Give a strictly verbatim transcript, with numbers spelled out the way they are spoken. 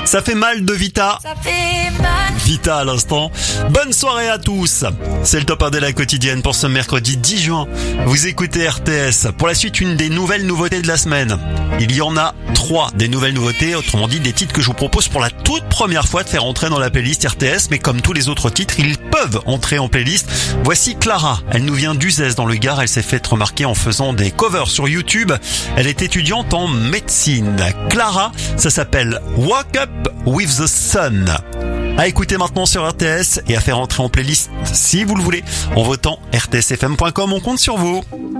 Ça fait mal de Vita. Ça fait mal. Vita à l'instant. Bonne soirée à tous. C'est le top un de la quotidienne pour ce mercredi dix juin. Vous écoutez R T S. Pour la suite, une des nouvelles nouveautés de la semaine. Il y en a trois des nouvelles nouveautés, autrement dit des titres que je vous propose pour la toute première fois de faire entrer dans la playlist R T S, mais comme tous les autres titres, ils peuvent entrer en playlist. Voici Clara. Elle nous vient d'Uzès dans le Gard. Elle s'est fait remarquer en faisant des covers sur YouTube. Elle est étudiante en médecine. Clara, ça s'appelle Wake Up with the Sun. À écouter maintenant sur R T S et à faire entrer en playlist si vous le voulez en votant r t s f m point com. On compte sur vous.